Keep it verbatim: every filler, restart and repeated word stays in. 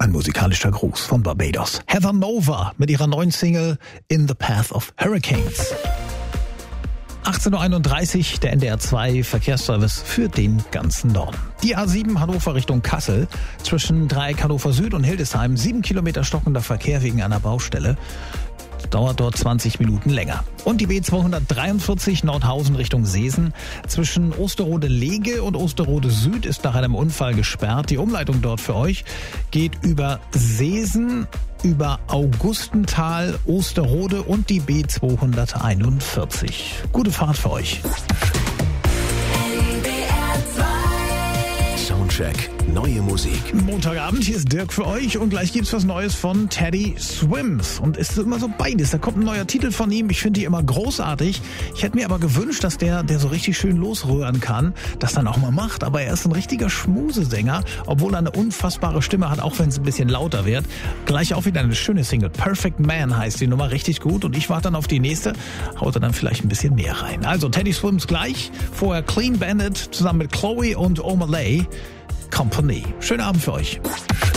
Ein musikalischer Gruß von Barbados. Heather Nova mit ihrer neuen Single In the Path of Hurricanes. achtzehn Uhr einunddreißig, der N D R zwei Verkehrsservice für den ganzen Norden. Die A sieben Hannover Richtung Kassel, zwischen Dreieck Hannover Süd und Hildesheim, sieben Kilometer stockender Verkehr wegen einer Baustelle. Dauert dort zwanzig Minuten länger. Und die B zweihundertdreiundvierzig Nordhausen Richtung Seesen. Zwischen Osterode-Lege und Osterode-Süd ist nach einem Unfall gesperrt. Die Umleitung dort für euch geht über Seesen, über Augustenthal, Osterode und die B zweihunderteinundvierzig. Gute Fahrt für euch. Soundcheck, neue Musik. Montagabend, hier ist Dirk für euch und gleich gibt's was Neues von Teddy Swims. Und es ist immer so beides. Da kommt ein neuer Titel von ihm. Ich finde die immer großartig. Ich hätte mir aber gewünscht, dass der, der so richtig schön losrühren kann, das dann auch mal macht. Aber er ist ein richtiger Schmusesänger, obwohl er eine unfassbare Stimme hat, auch wenn es ein bisschen lauter wird. Gleich auch wieder eine schöne Single. Perfect Man heißt die Nummer, richtig gut. Und ich warte dann auf die nächste. Haut er dann vielleicht ein bisschen mehr rein. Also Teddy Swims gleich. Vorher Clean Bandit zusammen mit Chloe und Omalay. Company. Schönen Abend für euch.